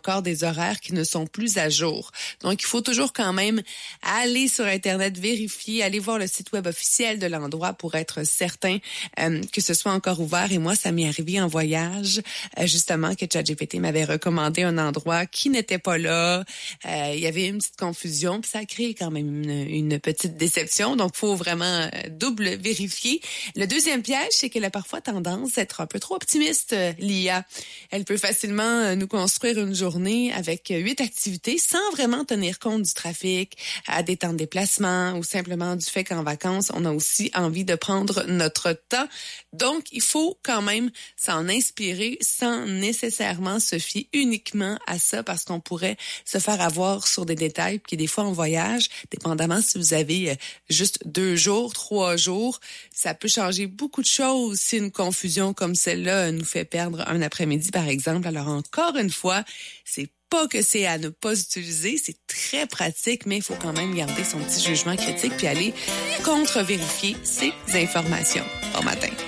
encore des horaires qui ne sont plus à jour. Donc, il faut toujours quand même aller sur Internet, vérifier, aller voir le site web officiel de l'endroit pour être certain que ce soit encore ouvert. Et moi, ça m'est arrivé en voyage, justement, que ChatGPT m'avait recommandé un endroit qui n'était pas là. Il y avait une petite confusion, puis ça a créé quand même une petite déception. Donc, il faut vraiment double vérifier. Le deuxième piège, c'est qu'elle a parfois tendance à être un peu trop optimiste, l'IA. Elle peut facilement nous construire une journée avec 8 activités sans vraiment tenir compte du trafic, des temps de déplacement ou simplement du fait qu'en vacances, on a aussi envie de prendre notre temps. Donc, il faut quand même s'en inspirer sans nécessairement se fier uniquement à ça parce qu'on pourrait se faire avoir sur des détails. Puis des fois, en voyage, dépendamment si vous avez juste 2 jours, 3 jours, ça peut changer beaucoup de choses si une confusion comme celle-là nous fait perdre un après-midi, par exemple. Alors, encore une fois, c'est pas que c'est à ne pas utiliser, c'est très pratique, mais il faut quand même garder son petit jugement critique puis aller contre-vérifier ces informations. Bon matin.